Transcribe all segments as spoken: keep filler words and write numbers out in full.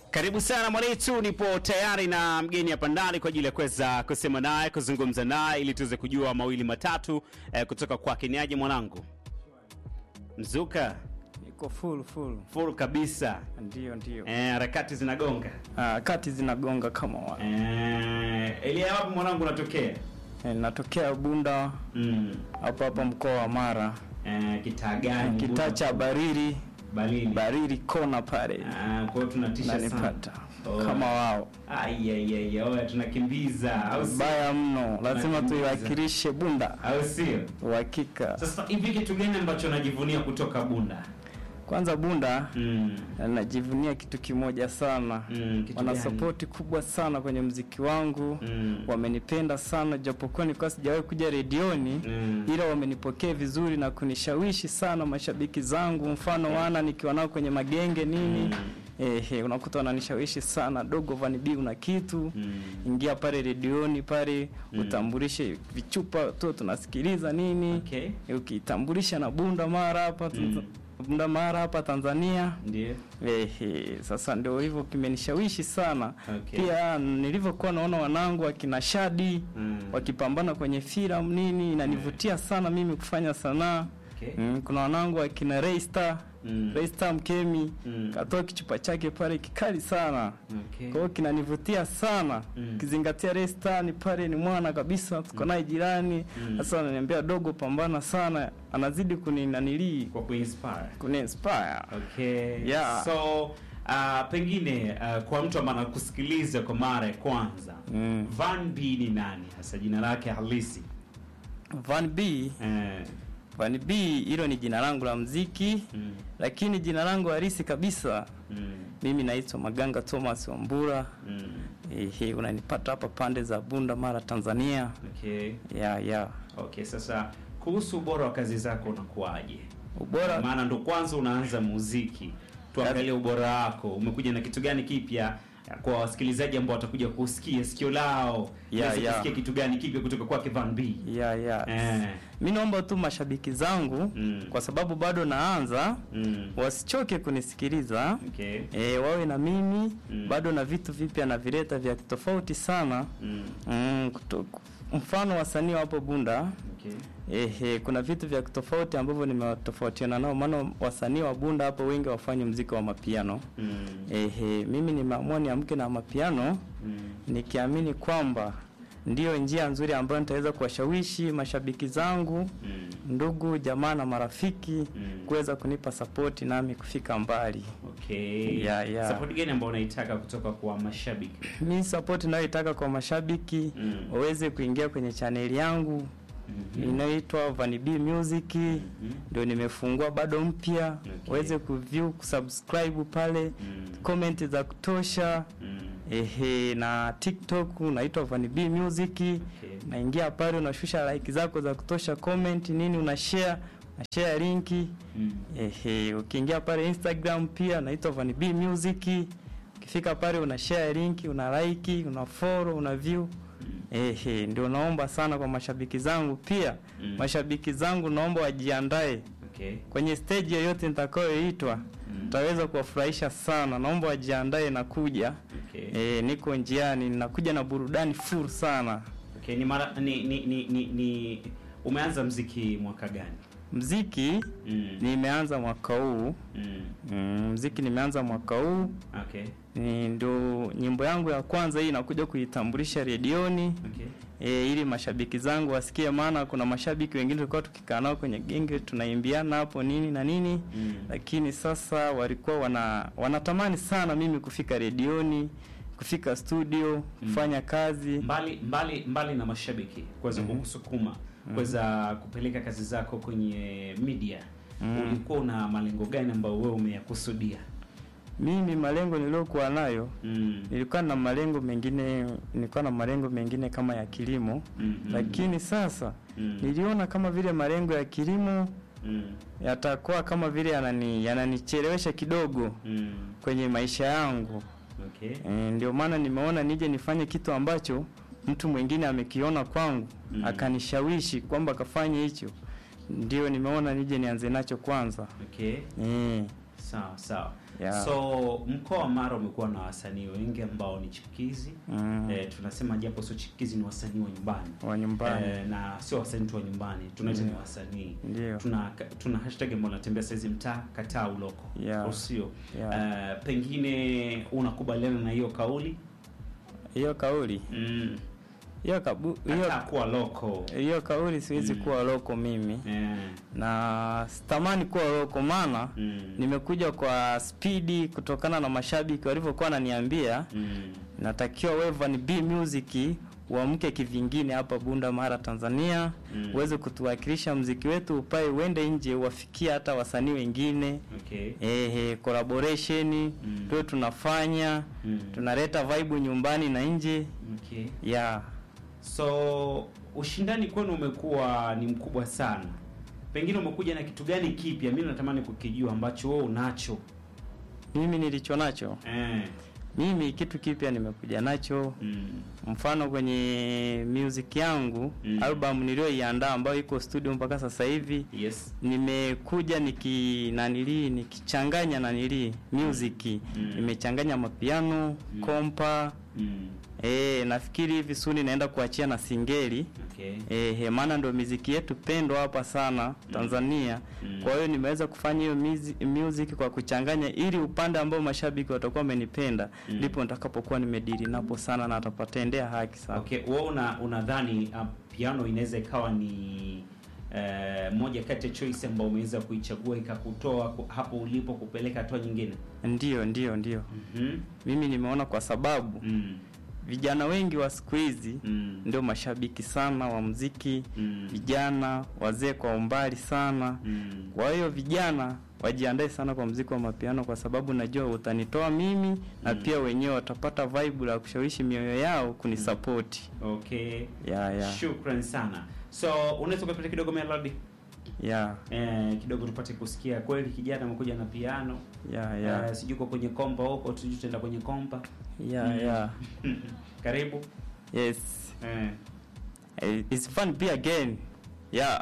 Karibu sana mwanetu, nipo tayari na mgeni hapa ndani kwa ajili ya kuweza kusema naye, kuzungumza naye ili tuweze kujua mawili matatu eh, kutoka kwake. Ni aje mwanangu? Mzuka? Niko full full. Full kabisa. Ndio ndio. Eh, harakati zinagonga. Ah, harakati zinagonga kama wa. Eh, Elia wapi mwanangu unatokea? Eh, natokea Bunda. Mm. Hapa hapa mkoa wa Mara. Eh, kitaa gani? Kitaa cha Bariri. Bariri. Bariri kona pale. Ah, kwa hiyo tunatisha sana. Oh. Kama wao. Ai ai ai, oya tunakimbiza. Au baya mno. Lazima tuiwakilishe Bunda. Au sio? Uhakika. Sasa hivi kitu gani ambacho najivunia kutoka Bunda? Kwanza Bunda mm. najivunia kitu kimoja sana. Mm, wana support kubwa sana kwenye muziki wangu. Mm. Wamenipenda sana japokuwa nilikuwa sijawahi kuja redioni. Mm. Ila wamenipokea vizuri na kunishawishi sana mashabiki zangu, mfano wana nikiwa nao kwenye magenge nini. Mm. Eh, unakuta wananishawishi sana, dogo Van B una kitu. Mm. Ingia pale redioni pale. Mm. Utambulishe vichupa tu tunasikiliza nini. Okay. Ukitambulisha na Bunda Mara hapa. Mm. Bunda Mara hapa Tanzania. Ndiyo. Eh, sasa ndio hivyo kimenishawishi sana. Okay. Pia nilivyokuwa naona wanangu wakina Shadi. Mm. wakipambana kwenye filamu nini inanivutia sana mimi kufanya sanaa. Okay. Mm, kuna wanangu wakina Raystar. Mm. Raystar Mkemi. Mm. Katoa kichupa chake pale kikali sana. Okay. Kwa hiyo kinanivutia sana. Mm. Kizingatia Raystar ni pale ni mwana kabisa, tuko naye jirani. Sasa mm. ananiambia dogo pambana sana, anazidi kuninanilii kwa kuinspire. Kuninspire. Okay. Yeah. So uh, pengine uh, kwa mtu ambaye anakusikiliza kwa mara ya kwanza, mm. Van B ni nani hasa, jina lake halisi? Van B eh Van B hilo ni jina langu la muziki. Mm. Lakini jina langu halisi kabisa, mm. mimi naitwa Maganga Thomas Wambura. Mm. Eh, unanipata hapa pande za Bunda Mara Tanzania. Okay. Yeah, yeah. Okay, sasa kuhusu ubora wa kazi zako unakuaje? Ubora maana ndo kwanza unaanza muziki. Tuangalie ubora wako. Umekuja na kitu gani kipya kwa wasikilizaji ambao watakuja kusikia sikio lao? Yeah, yeah. Kusikia kitu gani kipya kutoka kwake Van B? Yeah, yeah. Eh. Mimi naomba tu mashabiki zangu, mm. kwa sababu bado naanza, mm. wasichoke kunisikiliza. Okay. Eh, wawe na mimi, mm. bado na vitu vipya na vileta vya tofauti sana. Mm. Mm, kutoku. Mfano wasanii hapo Bunda. Okay. Eh, kuna vitu vya tofauti ambavyo nimetofautiana nao, maana wasanii wa Bunda hapo wengi wafanye muziki wa mapiano. Mm. Eh, mimi nimeamua niamke na mapiano, mm. nikiamini kwamba ndio njia nzuri ambayo nitaweza kuwashawishi mashabiki zangu, mm. ndugu, jamaa na marafiki, mm. kuweza kunipa support nami kufika mbali. Okay. Yeah, yeah. Support gani ambayo unaitaka kutoka kwa mashabiki? Mimi support ninayoitaka kwa mashabiki, mm. waweze kuingia kwenye channel yangu. Mm-hmm. Inaitwa Van B Music. Mm-hmm. Ndio nimefungua bado mpya. Okay. Waweze kuview, kusubscribe pale. Mm. Comment za kutosha. Mm. Ehe, na TikTok unaitwa Van B Music. Okay. Naingia pale unashusha like zako za kutosha, comment nini una share, na share linki. Mm. Ehe, ukiingia pale Instagram pia naitwa Van B Music. Ukifika pale una share linki, una like, una follow, una view. Ehe, ndio naomba sana kwa mashabiki zangu pia. Mm. Mashabiki zangu naomba wajiandae. Okay. Kwenye stage yoyote nitakayoitwa, mm. nitaweza kuwafurahisha sana. Naomba wajiandae na kuja. Okay. Eh, niko njiani, ninakuja na burudani full sana. Okay, ni mara ni ni ni, ni, ni umeanza muziki mwaka gani? Muziki mm. nimeanza mwaka huu. Mm. Mm, muziki nimeanza mwaka huu. Okay. Ni ndo nyimbo yangu ya kwanza hii nakuja kuitambulisha redioni. Okay. E, ili mashabiki zangu wasikie, maana kuna mashabiki wengine tulikuwa tukikaa nao kwenye genge tunaimbiana hapo nini na nini. Mm. Lakini sasa walikuwa wana wanatamani sana mimi kufika redioni, kufika studio, kufanya mm. kazi. Mbali mbali mbali na mashabiki kuweza mm-hmm. kukusukuma, kuweza kupeleka kazi zako kwenye media. Mm. Ulikuwa una malengo gani ambayo wewe umeyakusudia? Mimi malengo niliokuwa nayo, mm. nilikuwa na malengo mengine, nilikuwa na malengo mengine kama ya kilimo. Mm-hmm. Lakini sasa mm. niliona kama vile malengo ya kilimo mm. yatakuwa kama vile yanani yananichelewesha kidogo mm. kwenye maisha yangu. Okay. E, ndio maana nimeona nije nifanye kitu ambacho mtu mwingine amekiona kwangu, mm. akanishawishi kwamba kafanye hicho. Ndio nimeona nije nianze nacho kwanza. Okay. Eh. Sawa sawa. Yeah. So mkoa wa Mara umekuwa na wasanii wengi ambao ni chipukizi. Mm. Eh, tunasema japo sio chipukizi ni wasanii wa nyumbani. Wa nyumbani. Eh, na sio wasanii tu wa nyumbani, tunaita ni wasanii. Ndio. Tuna tuna hashtag ambayo natembea saizi mtaa kataa uloko. Yeah. Usio. Yeah. Eh, pengine unakubaliana na hiyo kauli? Hiyo kauli. Mm. Hiyo kabu hiyo Kataa kuwa loko. hiyo kauli siwezi Mm. kuwa loko mimi. Eh. Na sitamani kuwa loko maana Mm. nimekuja kwa spidi kutokana na mashabiki walivyokuwa wananiambia Mm. natakiwa wewe Van B Music uamke kivingine hapa Bunda Mara Tanzania, Mm. uweze kutuwakilisha muziki wetu upae uende nje uwafikie hata wasanii wengine. Okay. Ehe, collaboration Mm. ndio tunafanya. Mm. Tunaleta vibe nyumbani na nje. Okay. Yeah. So ushindani kwenu umekuwa ni mkubwa sana. Pengine umekuja na kitu gani kipya? Mimi natamani kukijua ambacho wewe unacho. Mimi nilicho nacho. Eh. Mimi kitu kipya nimekuja nacho. Mm. Mfano kwenye music yangu, Mm. album niliyoiandaa ambayo iko studio mpaka sasa hivi. Yes. Nimekuja niki nanili nikichanganya nanili music. Mm. Nimechanganya mapiano, Mm. kompa. Mm. Eh, nafikiri hivi suni naenda kuachia na singeli. Okay. Eh, maana ndio muziki yetu pendwa hapa sana Tanzania. Mm. Kwa hiyo nimeweza kufanya hiyo music, music kwa kuchanganya ili upande ambao mashabiki watakuwa wamenipenda ndipo Mm. nitakapokuwa nimedili napo sana na atapatendea haki sana. Okay, wewe una unadhani uh, piano inaweza ikawa ni uh, moja kati ya choice ambayo umeweza kuichagua ikakutoa ku- hapo ulipo kupeleka hatua nyingine? Ndio, ndio, ndio. Mhm. Mimi nimeona kwa sababu Mm. vijana wengi wa siku hizi Mm. ndio mashabiki sana wa muziki, Mm. vijana wazee kwa umbali sana. Mm. Kwa hiyo vijana wajiandae sana kwa muziki wa mapiano kwa sababu najua utanitoa mimi na Mm. pia wenyewe watapata vibe la kushawishi mioyo yao kunisupport. Okay. Yeah, yeah. Shukran sana. So unaweza kupata kidogo melody? Yeah. Eh, kidogo tupate kusikia kweli kijana amekuja na piano. Yeah, yeah. Eh, sijui uko kwenye kompa huko, tujue tutaenda kwenye kompa. Yeah, Mm. yeah. Karibu. Yes. Eh. Eh, It's fun be again. Yeah.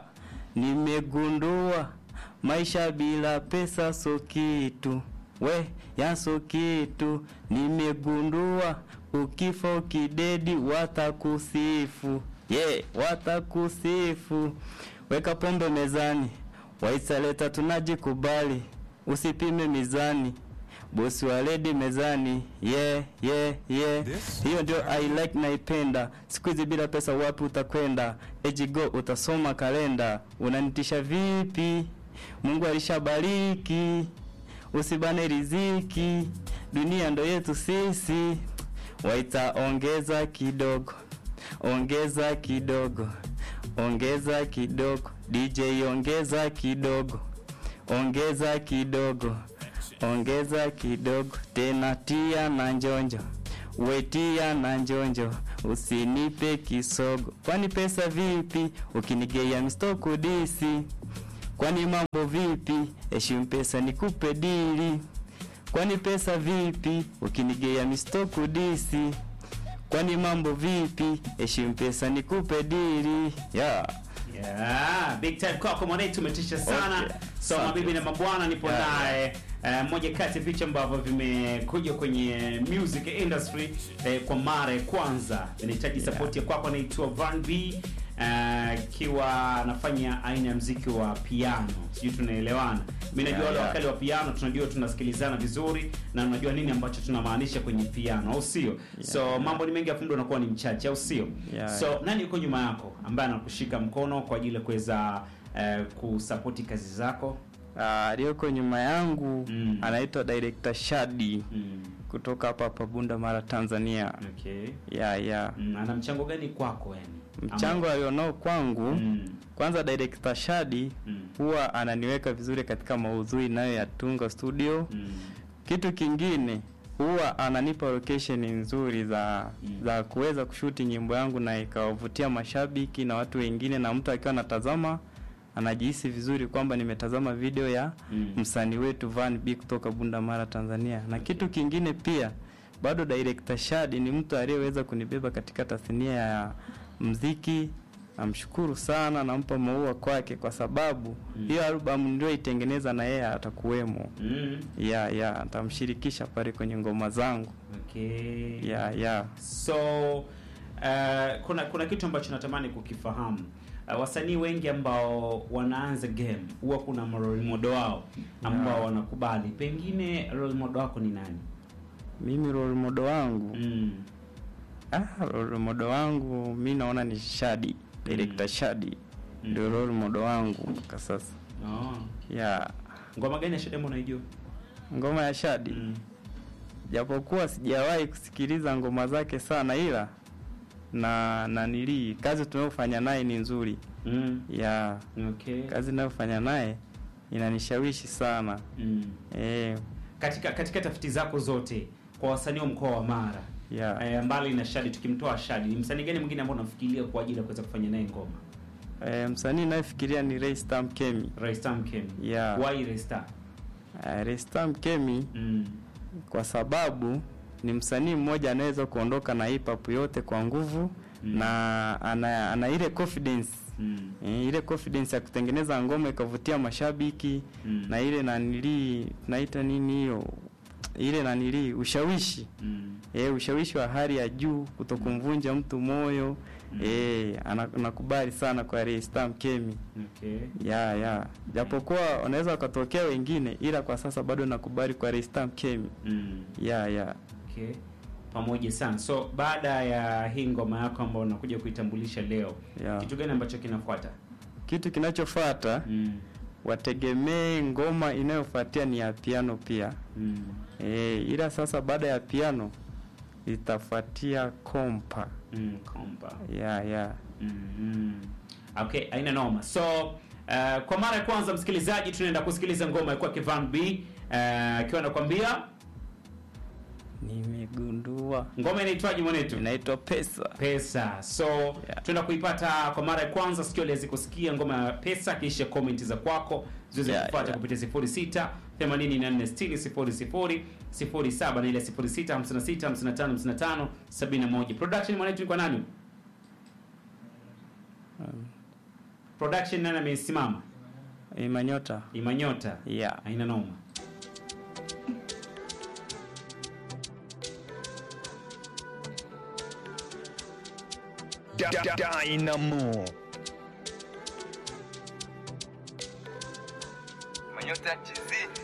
Nimegundua maisha bila pesa so kitu. We, ya so kitu. Nimegundua ukifa ukidedi watakusifu. Yeah, watakusifu. Weka pombe mezani. Waisaleta tunajikubali. Usipime mizani. Bosi wa lady mezani. Yeah, yeah, yeah. Hiyo ndio I like naipenda. Siku hizi bila pesa wapi utakwenda? Ejigo utasoma kalenda. Unanitisha vipi? Mungu alishabariki. Usibane riziki. Dunia ndo yetu sisi. Waita ongeza kidogo. Ongeza kidogo. Ongeza kidogo. D J ongeza kidogo. Ongeza kidogo. Ongeza kidogo. Tena tia na njonjo. Wetia na njonjo. Usinipe kisogo. Kwani pesa vipi? Ukinigeia mistoko disi. Kwani mambo vipi? Heshimu pesa nikupe dili. Kwani pesa vipi? Ukinigeia mistoko disi. Kwani mambo vipi? Heshimu pesa nikupe dili. Yeah. Yeah, big time kwako mwanai, tumetisha sana. Okay. So mabibi na mabwana, nipo Yeah. naye uh, moja kati ya vitu ambavyo vimekuja kwenye music industry eh, kwa mara ya kwanza. Inahitaji Yeah. support ya kwako, anaitwa Van B akiwa uh, anafanya aina ya muziki wa piano. Sijui tunaelewana. Mimi najua Yeah, wale yeah. wakali wa piano tunajua tunasikilizana vizuri na unajua nini ambacho tunamaanisha kwenye piano, au sio? Yeah, So yeah. mambo ni mengi, afundo unakuwa ni mchache, au sio? Yeah, So yeah. nani yuko nyuma yako ambaye anakushika mkono kwa ajili ya kuweza uh, kusapoti kazi zako? Ah, aliyoko nyuma yangu Mm. anaitwa Director Shadi Mm. kutoka hapa hapa Bunda Mara Tanzania. Okay. Yeah, yeah. Mm, ana mchango gani kwako yani? Mchango alionao kwangu, Mm. kwanza Director Shadi Mm. huwa ananiweka vizuri katika maudhui nayo yatunga studio. Mm. Kitu kingine huwa ananipa location nzuri za Mm. za kuweza kushuti nyimbo yangu na ikawavutia mashabiki na watu wengine, na mtu akiwa anatazama anajihisi vizuri kwamba nimetazama video ya Mm. msanii wetu Van B kutoka Bunda Mara Tanzania. Na kitu kingine pia bado Director Shadi ni mtu aliyeweza kunibeba katika tasnia ya muziki namshukuru sana, nampa maua kwake kwa sababu mm. hiyo album ndio itengeneza na yeye atakuwemo. Mm. Ya ya nitamshirikisha pale kwenye ngoma zangu. Okay. Ya ya. So uh, kuna kuna kitu ambacho natamani kukifahamu. Uh, wasanii wengi ambao wanaanza game huwa kuna role model wao ambao yeah. wanakubali. Pengine role model wako ni nani? Mimi role model wangu. Mm. Ah, role model wangu mimi naona ni Shadi, director mm. Shadi. Mm. Ndio role model wangu kwa sasa. Oh. Yeah. Ngoma gani ya Shadi unaijua? Ngoma ya Shadi. Mm. Japokuwa sijawahi kusikiliza ngoma zake sana, ila na na nili kazi tunayofanya naye ni nzuri. Mm. Yeah. Okay. Kazi ninayofanya naye inanishawishi sana. Mm. Eh, katika katika tafiti zako zote kwa wasanii wa mkoa wa Mara. Yeah. Eh, mbali na Shadi, tukimtoa Shadi, msanii gani mwingine ambao unafikiria kwa ajili ya kuweza kufanya naye ngoma? Eh, msanii ninayefikiria ni Raystar Mkemi. Raystar Mkemi. Yeah. Why Raystar? Uh, Raystar Mkemi mm. kwa sababu ni msanii mmoja anaweza kuondoka na hip hop yote kwa nguvu mm. na ana, ana ile confidence mm. e, ile confidence ya kutengeneza ngoma ikavutia mashabiki mm. na ile nanili naita nini hiyo, ile nanili ushawishi mm. eh ushawishi wa hali ya juu, kutokumvunja mtu moyo mm. eh anakubali sana kwa Raystar Mkemi. Okay. Ya ya japokuwa unaweza ukatokea wengine, ila kwa sasa bado nakubali kwa Raystar Mkemi. Mm. Ya ya okay. Pamoja sana. So baada ya hii ngoma yako ambayo unakuja kuitambulisha leo, yeah. kitu gani ambacho kinafuata? Kitu kinachofuata mm. wategemee ngoma inayofuatia ni ya piano pia. Mm. Eh, ila sasa baada ya piano itafuatia kompa. Mm, kompa. Ya ya. Mhm. Okay, haina noma. So uh, kwa mara ya kwanza msikilizaji, tunaenda kusikiliza ngoma ya kwa Van B akiwa uh, anakuambia nimegundua. Ngoma inaitwaje mwanetu? Inaitwa Pesa. Pesa. So yeah. tunaenda kuipata kwa mara ya kwanza. Sikio lezi kusikia ngoma ya Pesa, kisha comment za kwako ziweze yeah, kufuata yeah. kupitia sifuri sita themanini na nne sitini sifuri sifuri sifuri saba na ile sifuri sita hamsini na sita hamsini na tano hamsini na tano sabini na moja. Production mwanetu ni kwa nani? Um. Production nani amesimama? Imanyota. Imanyota. Yeah. Haina noma. Dynamo. Manyota chizi.